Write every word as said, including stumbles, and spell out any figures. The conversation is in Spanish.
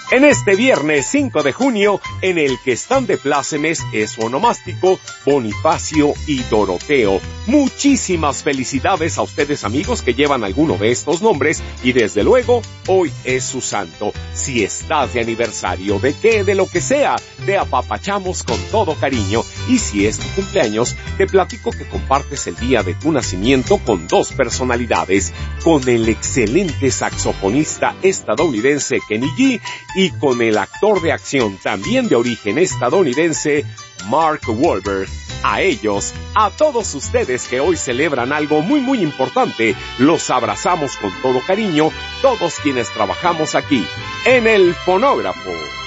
En este viernes cinco de junio, en el que están de plácemes es su onomástico Bonifacio y Doroteo. Muchísimas felicidades a ustedes, amigos, que llevan alguno de estos nombres y desde luego, hoy es su santo. Si estás de aniversario, de qué, de lo que sea, te apapachamos con todo cariño. Y si es tu cumpleaños, te platico que compartes el día de tu nacimiento con dos personalidades, con el excelente saxofonista estadounidense Kenny G y con el actor de acción también de origen estadounidense Mark Wahlberg. A ellos, a todos ustedes que hoy celebran algo muy muy importante, los abrazamos con todo cariño, todos quienes trabajamos aquí en el fonógrafo.